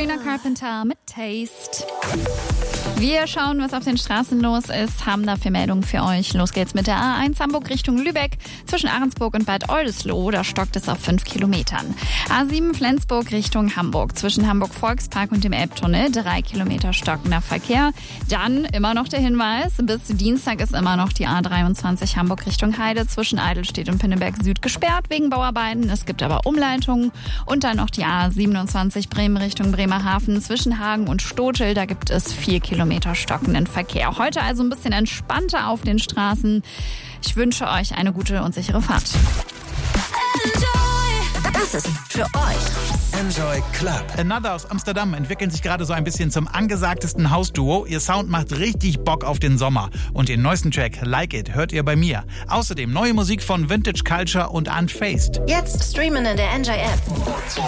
Sabrina Carpenter mit Taste. Wir schauen, was auf den Straßen los ist, haben dafür Meldungen für euch. Los geht's mit der A1 Hamburg Richtung Lübeck. Zwischen Ahrensburg und Bad Oldesloe, da stockt es auf 5 Kilometern. A7 Flensburg Richtung Hamburg. Zwischen Hamburg Volkspark und dem Elbtunnel 3 Kilometer stockender Verkehr. Dann immer noch der Hinweis, bis Dienstag ist immer noch die A23 Hamburg Richtung Heide. Zwischen Eidelstedt und Pinneberg Süd gesperrt wegen Bauarbeiten. Es gibt aber Umleitungen. Und dann noch die A27 Bremen Richtung Bremerhaven. Zwischen Hagen und Stotel, da gibt es 4 Kilometer stockenden Verkehr. Heute also ein bisschen entspannter auf den Straßen. Ich wünsche euch eine gute und sichere Fahrt. Das ist für euch Enjoy Club. Another aus Amsterdam entwickeln sich gerade so ein bisschen zum angesagtesten Hausduo. Ihr Sound macht richtig Bock auf den Sommer. Und den neuesten Track Like It hört ihr bei mir. Außerdem neue Musik von Vintage Culture und Unfaced. jetzt streamen in der Enjoy App.